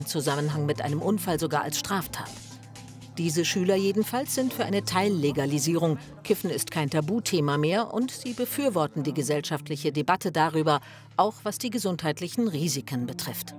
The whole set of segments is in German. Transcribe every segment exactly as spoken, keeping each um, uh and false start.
im Zusammenhang mit einem Unfall sogar als Straftat. Diese Schüler jedenfalls sind für eine Teillegalisierung. Kiffen ist kein Tabuthema mehr und sie befürworten die gesellschaftliche Debatte darüber, auch was die gesundheitlichen Risiken betrifft.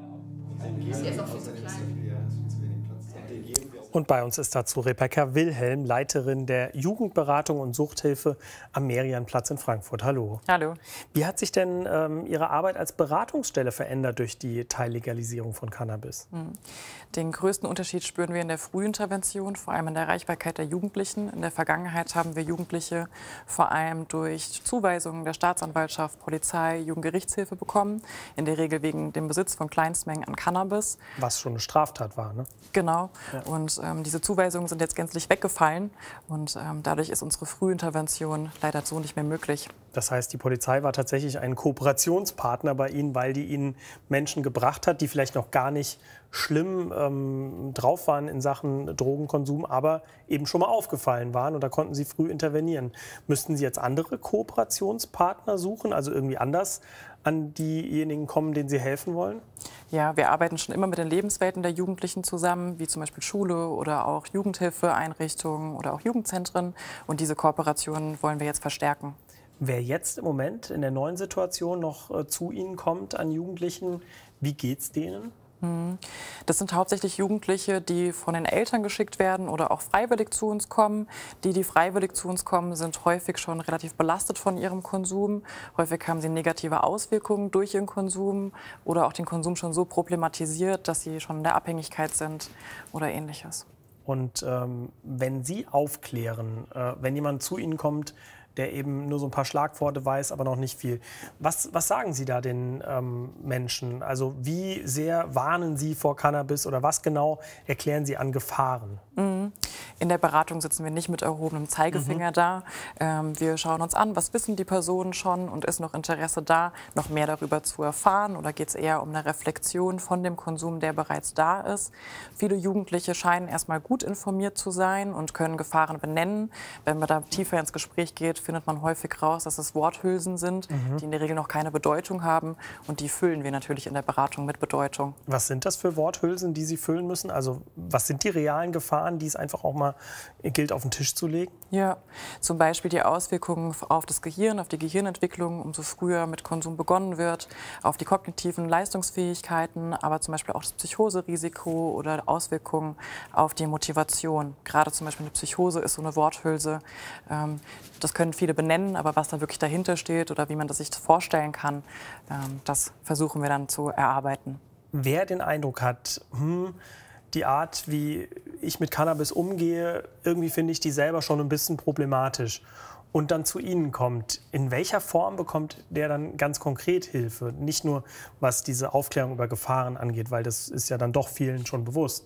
Und bei uns ist dazu Rebecca Wilhelm, Leiterin der Jugendberatung und Suchthilfe am Merianplatz in Frankfurt. Hallo. Hallo. Wie hat sich denn ähm, Ihre Arbeit als Beratungsstelle verändert durch die Teillegalisierung von Cannabis? Den größten Unterschied spüren wir in der Frühintervention, vor allem in der Erreichbarkeit der Jugendlichen. In der Vergangenheit haben wir Jugendliche vor allem durch Zuweisungen der Staatsanwaltschaft, Polizei, Jugendgerichtshilfe bekommen, in der Regel wegen dem Besitz von Kleinstmengen an Cannabis. Was schon eine Straftat war, ne? Genau. Ja. Und ähm, diese Zuweisungen sind jetzt gänzlich weggefallen und ähm, dadurch ist unsere Frühintervention leider so nicht mehr möglich. Das heißt, die Polizei war tatsächlich ein Kooperationspartner bei Ihnen, weil die Ihnen Menschen gebracht hat, die vielleicht noch gar nicht schlimm ähm, drauf waren in Sachen Drogenkonsum, aber eben schon mal aufgefallen waren und da konnten Sie früh intervenieren. Müssten Sie jetzt andere Kooperationspartner suchen, also irgendwie anders an diejenigen kommen, denen Sie helfen wollen? Ja, wir arbeiten schon immer mit den Lebenswelten der Jugendlichen zusammen, wie zum Beispiel Schule oder auch Jugendhilfeeinrichtungen oder auch Jugendzentren. Und diese Kooperationen wollen wir jetzt verstärken. Wer jetzt im Moment in der neuen Situation noch äh, zu Ihnen kommt an Jugendlichen, wie geht's denen? Das sind hauptsächlich Jugendliche, die von den Eltern geschickt werden oder auch freiwillig zu uns kommen. Die, die freiwillig zu uns kommen, sind häufig schon relativ belastet von ihrem Konsum. Häufig haben sie negative Auswirkungen durch ihren Konsum oder auch den Konsum schon so problematisiert, dass sie schon in der Abhängigkeit sind oder Ähnliches. Und ähm, wenn Sie aufklären, äh, wenn jemand zu Ihnen kommt, der eben nur so ein paar Schlagworte weiß, aber noch nicht viel. Was, was sagen Sie da den ähm, Menschen? Also wie sehr warnen Sie vor Cannabis oder was genau erklären Sie an Gefahren? Mhm. In der Beratung sitzen wir nicht mit erhobenem Zeigefinger mhm. da. Ähm, wir schauen uns an, was wissen die Personen schon und ist noch Interesse da, noch mehr darüber zu erfahren oder geht es eher um eine Reflexion von dem Konsum, der bereits da ist. Viele Jugendliche scheinen erstmal gut informiert zu sein und können Gefahren benennen. Wenn man da tiefer ins Gespräch geht, findet man häufig raus, dass es Worthülsen sind, mhm. die in der Regel noch keine Bedeutung haben und die füllen wir natürlich in der Beratung mit Bedeutung. Was sind das für Worthülsen, die Sie füllen müssen? Also was sind die realen Gefahren, die es einfach auch mal gilt, auf den Tisch zu legen? Ja, zum Beispiel die Auswirkungen auf das Gehirn, auf die Gehirnentwicklung, umso früher mit Konsum begonnen wird, auf die kognitiven Leistungsfähigkeiten, aber zum Beispiel auch das Psychoserisiko oder Auswirkungen auf die Motivation. Gerade zum Beispiel eine Psychose ist so eine Worthülse. Ähm, das können viele benennen, aber was da wirklich dahinter steht oder wie man das sich vorstellen kann, ähm, das versuchen wir dann zu erarbeiten. Wer den Eindruck hat, hm, die Art, wie ich mit Cannabis umgehe, irgendwie finde ich die selber schon ein bisschen problematisch und dann zu Ihnen kommt, in welcher Form bekommt der dann ganz konkret Hilfe? Nicht nur, was diese Aufklärung über Gefahren angeht, weil das ist ja dann doch vielen schon bewusst.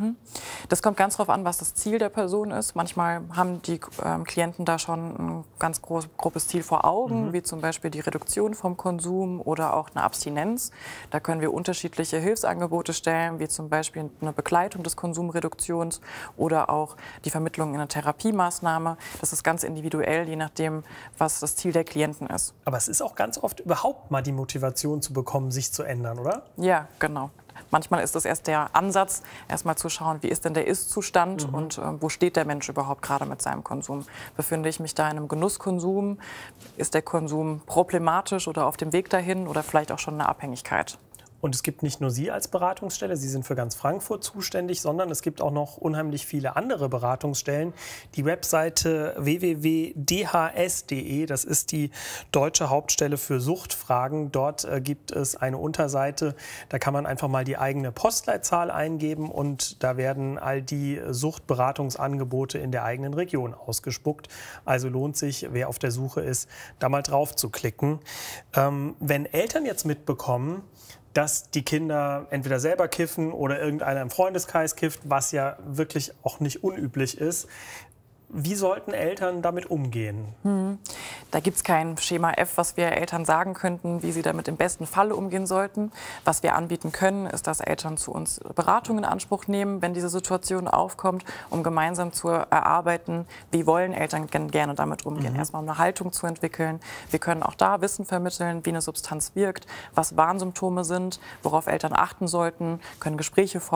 Das kommt ganz darauf an, was das Ziel der Person ist. Manchmal haben die ähm, Klienten da schon ein ganz groß, grobes Ziel vor Augen, mhm. wie zum Beispiel die Reduktion vom Konsum oder auch eine Abstinenz. Da können wir unterschiedliche Hilfsangebote stellen, wie zum Beispiel eine Begleitung des Konsumreduktions oder auch die Vermittlung in einer Therapiemaßnahme. Das ist ganz individuell, je nachdem, was das Ziel der Klienten ist. Aber es ist auch ganz oft überhaupt mal die Motivation zu bekommen, sich zu ändern, oder? Ja, genau. Manchmal ist das erst der Ansatz, erst mal zu schauen, wie ist denn der Ist-Zustand mhm. und äh, wo steht der Mensch überhaupt gerade mit seinem Konsum. Befinde ich mich da in einem Genusskonsum? Ist der Konsum problematisch oder auf dem Weg dahin oder vielleicht auch schon eine Abhängigkeit? Und es gibt nicht nur Sie als Beratungsstelle, Sie sind für ganz Frankfurt zuständig, sondern es gibt auch noch unheimlich viele andere Beratungsstellen. Die Webseite w w w punkt d h s punkt d e, das ist die deutsche Hauptstelle für Suchtfragen. Dort äh, gibt es eine Unterseite, da kann man einfach mal die eigene Postleitzahl eingeben und da werden all die Suchtberatungsangebote in der eigenen Region ausgespuckt. Also lohnt sich, wer auf der Suche ist, da mal drauf zu klicken. Ähm, wenn Eltern jetzt mitbekommen, dass die Kinder entweder selber kiffen oder irgendeiner im Freundeskreis kifft, was ja wirklich auch nicht unüblich ist. Wie sollten Eltern damit umgehen? Hm. Da gibt es kein Schema F, was wir Eltern sagen könnten, wie sie damit im besten Falle umgehen sollten. Was wir anbieten können, ist, dass Eltern zu uns Beratung in Anspruch nehmen, wenn diese Situation aufkommt, um gemeinsam zu erarbeiten, wie wollen Eltern gerne damit umgehen. Mhm. Erstmal eine Haltung zu entwickeln. Wir können auch da Wissen vermitteln, wie eine Substanz wirkt, was Warnsymptome sind, worauf Eltern achten sollten, können Gespräche